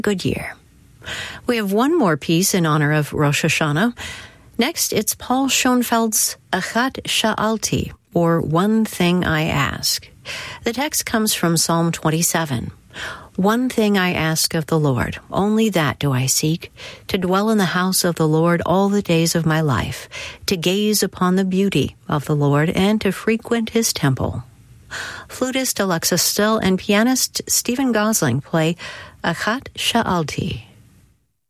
good year. We have one more piece in honor of Rosh Hashanah. Next, it's Paul Schoenfeld's Achat Sha'alti, or One Thing I Ask. The text comes from Psalm 27. One thing I ask of the Lord, only that do I seek, to dwell in the house of the Lord all the days of my life, to gaze upon the beauty of the Lord and to frequent his temple. Flutist Alexa Still and pianist Stephen Gosling play Achat Sha'alti.